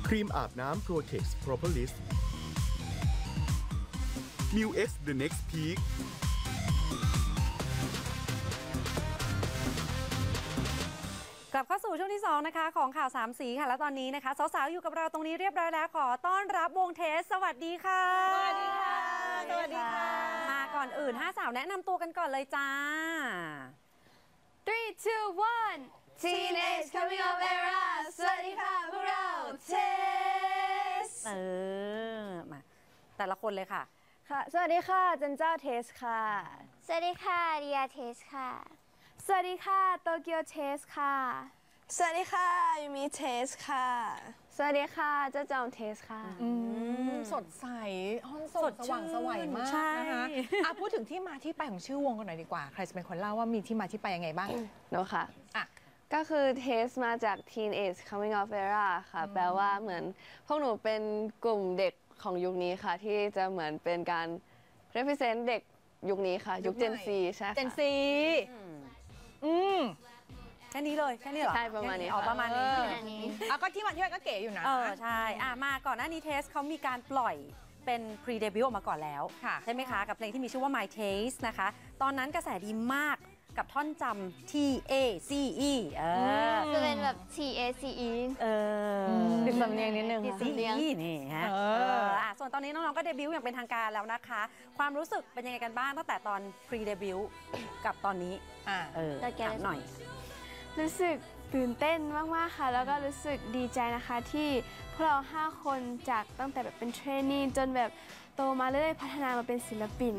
ครีมอาบน้ำ Protex Propolis New X The Next Peak กลับเข้าสู่ช่วงที่2นะคะของข่าว3สีค่ะและตอนนี้นะคะสาวๆอยู่กับเราตรงนี้เรียบร้อยแล้วขอต้อนรับวงเทสสวัสดีค่ะสวัสดีค่ะสวัสดีค่ะมาก่อนอื่น5สาวแนะนำตัวกันก่อนเลยจ้า 3 2 1 Teenage Coming of Era สวัสดีค่ะพวกเราเทสมาแต่ละคนเลยค่ะค่ะสวัสดีค่ะเจนเจ้าเทสค่ะสวัสดีค่ะเดียเทสค่ะสวัสดีค่ะโตเกียวเทสค่ะสวัสดีค่ะยูมิเทสค่ะสวัสดีค่ะเจ้าจอมเทสค่ะสดใสห้องสดสว่างสวัยมากนะคะพูดถึงที่มาที่ไปของชื่อวงกันหน่อยดีกว่าใครจะเป็นคนเล่าว่ามีที่มาที่ไปยังไงบ้างเนาะค่ะก็คือเทสมาจาก Teenage Coming of Era ค่ะแปลว่าเหมือนพวกหนูเป็นกลุ่มเด็กของยุคนี้ค่ะที่จะเหมือนเป็นการ represent เด็กยุคนี้ค่ะยุค Gen Z ใช่ค่ะ Gen Z แค่นี้เลยแค่นี้เหรอใช่ประมาณนี้ประมาณนี้ก็ที่มาที่ไปก็เก๋อยู่นะใช่มาก่อนหน้านี้เทสเขามีการปล่อยเป็น pre debut ออกมาก่อนแล้วใช่ไหมคะกับเพลงที่มีชื่อว่า My Taste นะคะตอนนั้นกระแสดีมากกับท่อนจำ T A C E จะเป็นแบบ T A C E ติดสำเนียงนิดนึง C E นี่ฮะส่วนตอนนี้น้องๆก็เดบิวต์อย่างเป็นทางการแล้วนะคะความรู้สึกเป็นยังไงกันบ้างตั้งแต่ตอน pre debut กับตอนนี้ถามหน่อยรู้สึกตื่นเต้นมากๆค่ะแล้วก็รู้สึกดีใจนะคะที่พวกเรา5คนจากตั้งแต่แบบเป็นเทรนนีจนแบบโตมาเรื่อยๆพัฒนามาเป็นศิลปิน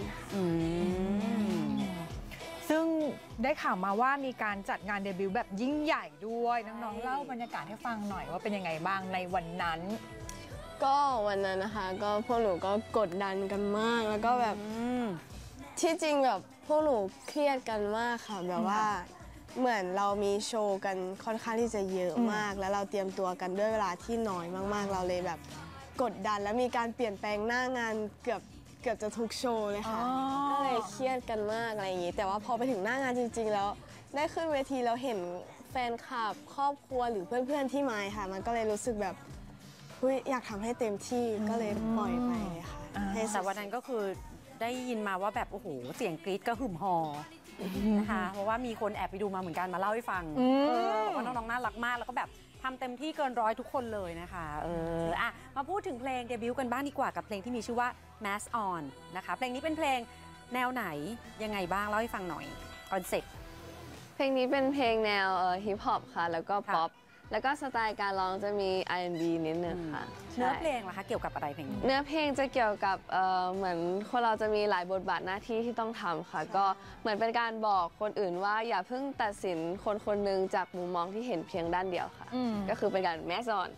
ซึ่งได้ข่าวมาว่ามีการจัดงานเดบิวต์แบบยิ่งใหญ่ด้วยน้องๆเล่าบรรยากาศให้ฟังหน่อยว่าเป็นยังไงบ้างในวันนั้นก็วันนั้นนะคะก็พวกหนูก็กดดันกันมากแล้วก็แบบที่จริงแบบพวกหนูเครียดกันมากค่ะแบบว่าเหมือนเรามีโชว์กันค่อนข้างที่จะเยอะมากแล้วเราเตรียมตัวกันด้วยเวลาที่น้อยมากๆเราเลยแบบกดดันแล้วมีการเปลี่ยนแปลงหน้างานเกือบจะทุกโชว์เลยค่ะก็เลยเครียดกันมากอะไรอย่างนี้แต่ว่าพอไปถึงหน้างานจริงๆแล้วได้ขึ้นเวทีเราเห็นแฟนคลับครอบครัวหรือเพื่อนๆที่มาค่ะมันก็เลยรู้สึกแบบอยากทำให้เต็มที่ก็เลยปล่อยไปเลยค่ะแต่วันนั้นก็คือได้ยินมาว่าแบบโอ้โหเสียงกรี๊ดก็หึ่มฮอนะคะเพราะว่ามีคนแอบไปดูมาเหมือนกันมาเล่าให้ฟังว่าน้องๆน่ารักมากแล้วก็แบบทำเต็มที่เกินร้อยทุกคนเลยนะคะมาพูดถึงเพลงเดบิวต์กันบ้างดีกว่ากับเพลงที่มีชื่อว่า Mask On นะคะเพลงนี้เป็นเพลงแนวไหนยังไงบ้างเล่าให้ฟังหน่อยคอนเซ็ปต์เพลงนี้เป็นเพลงแนวฮิปฮอปค่ะแล้วก็ป๊อปแล้วก็สไตล์การร้องจะมี R&B นิดนึงค่ะเนื้อเพลงล่ะคะเกี่ยวกับอะไรเพลงนี้เนื้อเพลงจะเกี่ยวกับเหมือนคนเราจะมีหลายบทบาทหน้าที่ที่ต้องทำค่ะก็เหมือนเป็นการบอกคนอื่นว่าอย่าเพิ่งตัดสินคนคนหนึ่งจากมุมมองที่เห็นเพียงด้านเดียวค่ะก็คือเป็นการแมสออน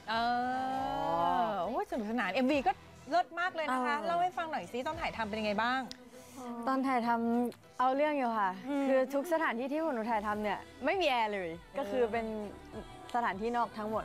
โอ้ยสนุกสนาน MV ก็เลิศมากเลยนะคะเล่าให้ฟังหน่อยซิตอนถ่ายทำเป็นยังไงบ้างตอนถ่ายทำเอาเรื่องอยู่ค่ะคือทุกสถานที่ที่พวกหนูถ่ายทำเนี่ยไม่มีแอร์เลยก็คือเป็นสถานที่นอกทั้งหมด